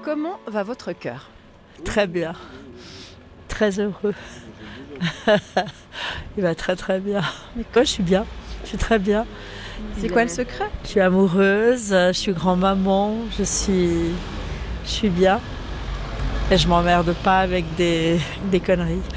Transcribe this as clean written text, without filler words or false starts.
Comment va votre cœur? Très bien, très heureux. Il va très très bien. Mais moi je suis bien, je suis très bien. C'est quoi le secret? Je suis amoureuse, je suis grand-maman, je suis bien. Et je m'emmerde pas avec des conneries.